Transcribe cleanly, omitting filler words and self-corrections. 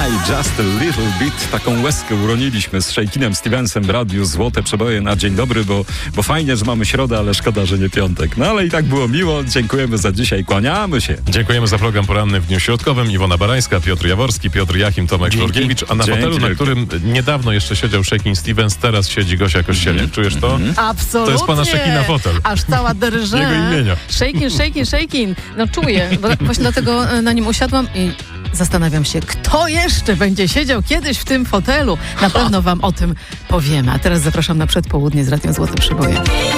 Just a Little Bit. Taką łezkę uroniliśmy z Shake'inem Stevensem w radiu Złote Przeboje na dzień dobry, bo fajnie, że mamy środę, ale szkoda, że nie piątek. No ale i tak było miło. Dziękujemy za dzisiaj. Kłaniamy się. Dziękujemy za program poranny w dniu środkowym. Iwona Barańska, Piotr Jaworski, Piotr Jachim, Tomek Lorkiewicz, a na fotelu, na którym niedawno jeszcze siedział Shake'in Stevens, teraz siedzi Gosia Kościelek. Czujesz to? Absolutnie. To jest pana Shake'ina fotel. Aż cała drże. Jego imienia. Shake'in. No czuję. Właśnie dlatego na nim usiadłam i zastanawiam się, kto jeszcze będzie siedział kiedyś w tym fotelu. Na pewno wam o tym powiemy. A teraz zapraszam na przedpołudnie z Radią Złote Przeboje.